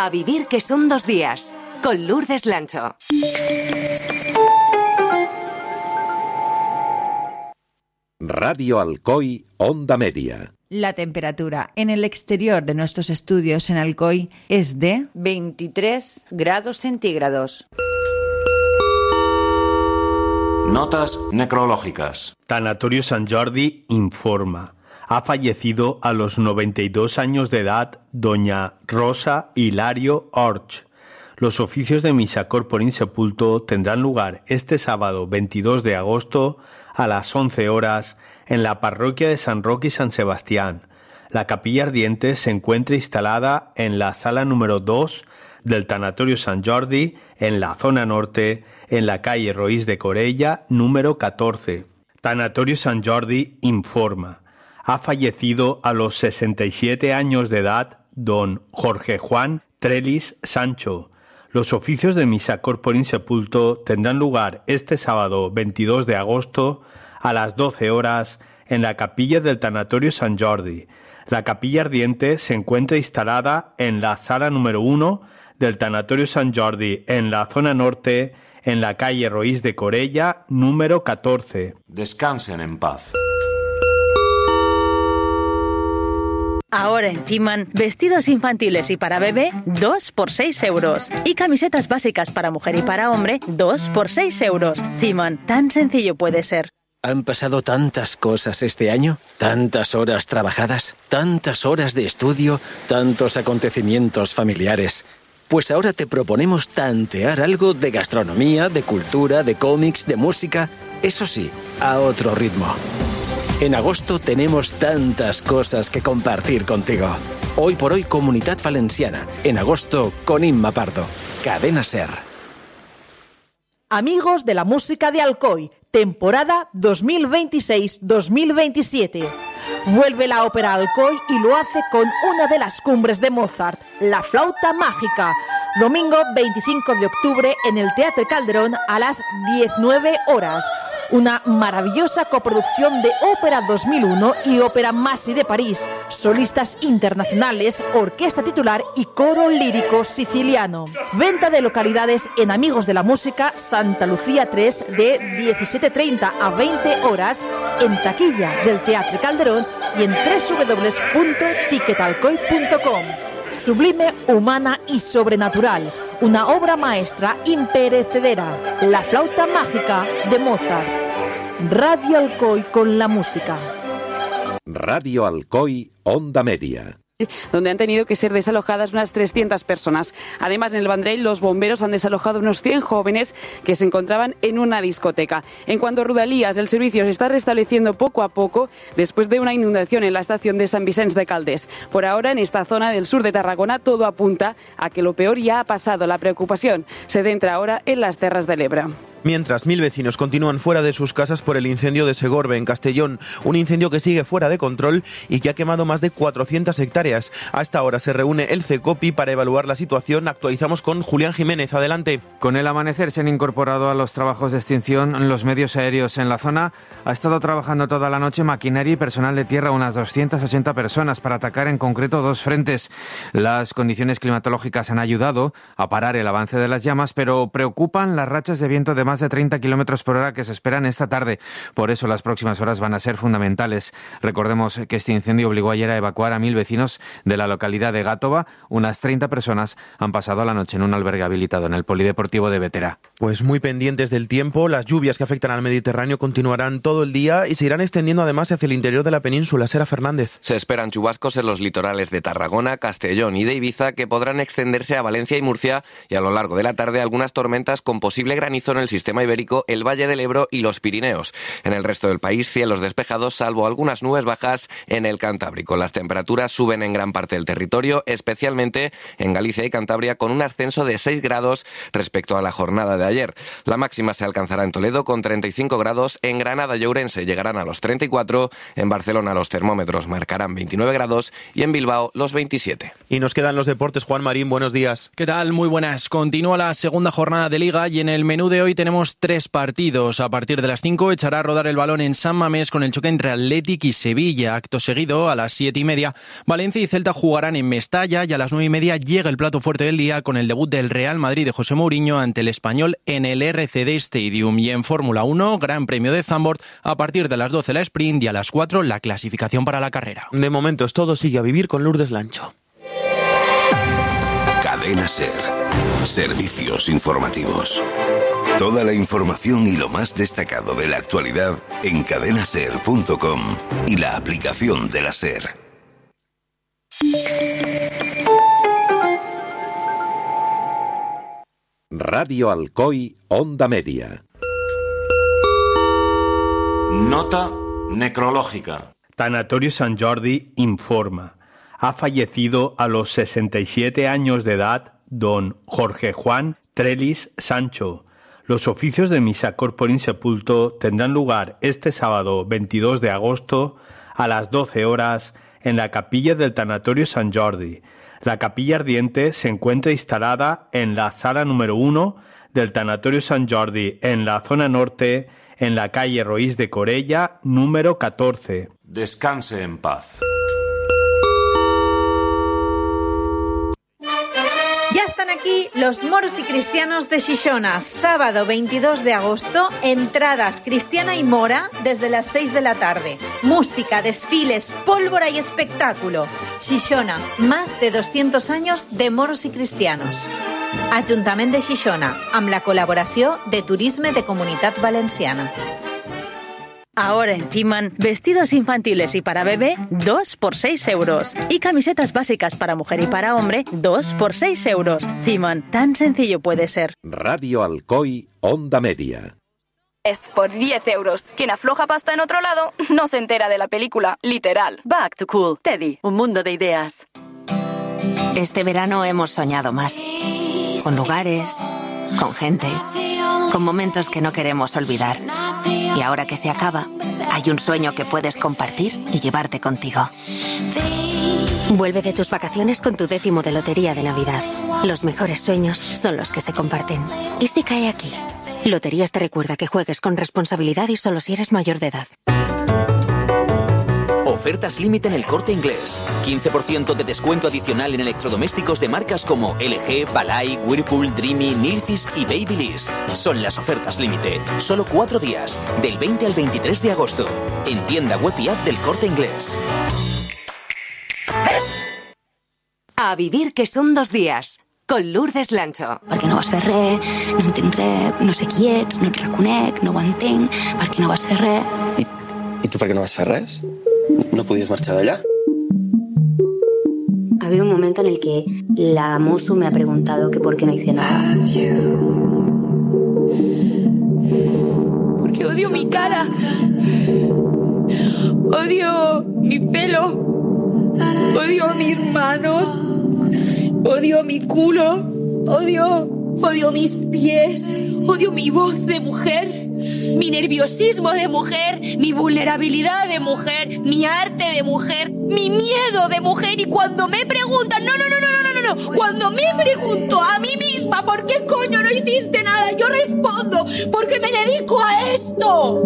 A vivir que son 2 días, con Lourdes Lancho. Radio Alcoy, Onda Media. La temperatura en el exterior de nuestros estudios en Alcoy es de 23 grados centígrados. Notas necrológicas. Tanatorio Sant Jordi informa. Ha fallecido a los 92 años de edad doña Rosa Hilario Orch. Los oficios de misa corpore insepulto tendrán lugar este sábado 22 de agosto a las 11 horas en la parroquia de San Roque y San Sebastián. La capilla ardiente se encuentra instalada en la sala número 2 del Tanatorio Sant Jordi, en la zona norte, en la calle Roís de Corella, número 14. Tanatorio Sant Jordi informa. Ha fallecido a los 67 años de edad don Jorge Juan Trelis Sancho. Los oficios de misa corpore insepulto tendrán lugar este sábado 22 de agosto a las 12 horas en la capilla del Tanatorio Sant Jordi. La capilla ardiente se encuentra instalada en la sala número 1 del Tanatorio Sant Jordi, en la zona norte, en la calle Roís de Corella, número 14. Descansen en paz. Ahora en Ciman, vestidos infantiles y para bebé, 2 por 6 euros. Y camisetas básicas para mujer y para hombre, 2 por 6 euros. Ciman, tan sencillo puede ser. Han pasado tantas cosas este año, tantas horas trabajadas, tantas horas de estudio, tantos acontecimientos familiares. Pues ahora te proponemos tantear algo de gastronomía, de cultura, de cómics, de música, eso sí, a otro ritmo. En agosto tenemos tantas cosas que compartir contigo. Hoy por hoy, Comunidad Valenciana. En agosto, con Inma Pardo. Cadena SER. Amigos de la música de Alcoy, temporada 2026-2027. Vuelve la ópera Alcoy y lo hace con una de las cumbres de Mozart, La Flauta Mágica. Domingo 25 de octubre en el Teatro Calderón a las 19 horas. Una maravillosa coproducción de Ópera 2001 y Ópera Masi de París, solistas internacionales, orquesta titular y coro lírico siciliano. Venta de localidades en Amigos de la Música, Santa Lucía 3, de 17:30 a 20 horas, en taquilla del Teatro Calderón y en www.ticketalcoy.com. Sublime, humana y sobrenatural. Una obra maestra imperecedera. La Flauta Mágica de Mozart. Radio Alcoy con la música. Radio Alcoy, Onda Media. Donde han tenido que ser desalojadas unas 300 personas. Además, en el Vendrell, los bomberos han desalojado unos 100 jóvenes que se encontraban en una discoteca. En cuanto a Rodalías, el servicio se está restableciendo poco a poco después de una inundación en la estación de Sant Vicenç de Calders. Por ahora, en esta zona del sur de Tarragona, todo apunta a que lo peor ya ha pasado. La preocupación se centra ahora en las Terras de l'Ebre. Mientras 1000 vecinos continúan fuera de sus casas por el incendio de Segorbe, en Castellón, un incendio que sigue fuera de control y que ha quemado más de 400 hectáreas. A esta hora se reúne el CECOPI para evaluar la situación. Actualizamos con Julián Jiménez. Adelante. Con el amanecer se han incorporado a los trabajos de extinción los medios aéreos en la zona. Ha estado trabajando toda la noche maquinaria y personal de tierra, unas 280 personas, para atacar en concreto 2 frentes. Las condiciones climatológicas han ayudado a parar el avance de las llamas, pero preocupan las rachas de viento de más de 30 kilómetros por hora que se esperan esta tarde. Por eso las próximas horas van a ser fundamentales. Recordemos que este incendio obligó ayer a evacuar a 1000 vecinos de la localidad de Gátova. Unas 30 personas han pasado la noche en un albergue habilitado en el Polideportivo de Bétera. Pues muy pendientes del tiempo. Las lluvias que afectan al Mediterráneo continuarán todo el día y se irán extendiendo además hacia el interior de la península. Sera Fernández. Se esperan chubascos en los litorales de Tarragona, Castellón y de Ibiza que podrán extenderse a Valencia y Murcia, y a lo largo de la tarde algunas tormentas con posible granizo en el sistema ibérico, el Valle del Ebro y los Pirineos. En el resto del país, cielos despejados, salvo algunas nubes bajas en el Cantábrico. Las temperaturas suben en gran parte del territorio, especialmente en Galicia y Cantabria, con un ascenso de 6 grados respecto a la jornada de ayer. La máxima se alcanzará en Toledo con 35 grados, en Granada y Ourense llegarán a los 34, en Barcelona los termómetros marcarán 29 grados y en Bilbao los 27. Y nos quedan los deportes. Juan Marín, buenos días. ¿Qué tal? Muy buenas. Continúa la segunda jornada de Liga y en el menú de hoy tenemos tenemos 3 partidos. A partir de las 5 echará a rodar el balón en San Mamés con el choque entre Athletic y Sevilla. Acto seguido, a las 7:30, Valencia y Celta jugarán en Mestalla y a las 9:30 llega el plato fuerte del día con el debut del Real Madrid de José Mourinho ante el Español en el RCD Stadium. Y en Fórmula 1, Gran Premio de Zandvoort, a partir de las 12 la sprint y a las 4 la clasificación para la carrera. De momento es todo, sigue a vivir con Lourdes Lancho. Cadena SER. Servicios informativos. Toda la información y lo más destacado de la actualidad en cadenaser.com y la aplicación de la SER. Radio Alcoy, Onda Media. Nota necrológica. Tanatorio Sant Jordi informa. Ha fallecido a los 67 años de edad don Jorge Juan Trellis Sancho. Los oficios de misa corpore sepulto tendrán lugar este sábado 22 de agosto a las 12 horas en la capilla del Tanatorio Sant Jordi. La capilla ardiente se encuentra instalada en la sala número 1 del Tanatorio Sant Jordi, en la zona norte, en la calle Roís de Corella, número 14. Descanse en paz. Ya están aquí los moros y cristianos de Xixona. Sábado 22 de agosto, entradas cristiana y mora desde las 6 de la tarde. Música, desfiles, pólvora y espectáculo. Xixona, más de 200 años de moros y cristianos. Ajuntament de Xixona, amb la colaboració de Turisme de Comunitat Valenciana. Ahora en Ciman, vestidos infantiles y para bebé, 2 por 6 euros. Y camisetas básicas para mujer y para hombre, 2 por 6 euros. Ciman, tan sencillo puede ser. Radio Alcoy, Onda Media. Es por 10 euros. Quien afloja pasta en otro lado no se entera de la película, literal. Back to Cool, Teddy, un mundo de ideas. Este verano hemos soñado más. Con lugares, con gente, con momentos que no queremos olvidar. Y ahora que se acaba, hay un sueño que puedes compartir y llevarte contigo. Vuelve de tus vacaciones con tu 10º de lotería de Navidad. Los mejores sueños son los que se comparten. ¿Y si cae aquí? Loterías te recuerda que juegues con responsabilidad y solo si eres mayor de edad. Ofertas límite en El Corte Inglés. 15% de descuento adicional en electrodomésticos de marcas como LG, Balay, Whirlpool, Dreamy, Nilfisk y Babyliss. Son las ofertas límite. Solo 4 días, del 20 al 23 de agosto. En tienda web y app del Corte Inglés. A vivir que son 2 días. Con Lourdes Lancho. Perquè no vas fer res, no entenc res, no sé qui ets, no et reconec, no ho entenc, perquè no vas fer res. I tu per què no vas fer res? ¿No podías marchar de allá? Había un momento en el que la Mosu me ha preguntado que por qué no hice nada. Porque odio mi cara. Odio mi pelo. Odio mis manos. Odio mi culo. Odio mis pies. Odio mi voz de mujer. Mi nerviosismo de mujer, mi vulnerabilidad de mujer, mi arte de mujer, mi miedo de mujer. Y cuando me preguntan, no, cuando me pregunto a mí misma por qué coño no hiciste nada, yo respondo, porque me dedico a esto.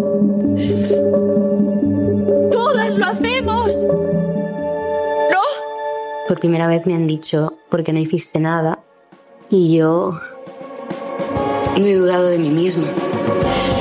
Todas lo hacemos, ¿no? Por primera vez me han dicho, ¿por qué no hiciste nada? Y yo no he dudado de mí misma.